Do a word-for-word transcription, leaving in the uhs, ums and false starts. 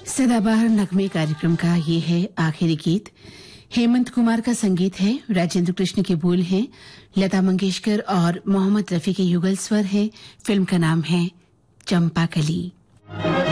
सदाबहार नगमे कार्यक्रम का ये है आखिरी गीत। हेमंत कुमार का संगीत है, राजेंद्र कृष्ण के बोल हैं, लता मंगेशकर और मोहम्मद रफी के युगल स्वर है। फिल्म का नाम है चंपाकली।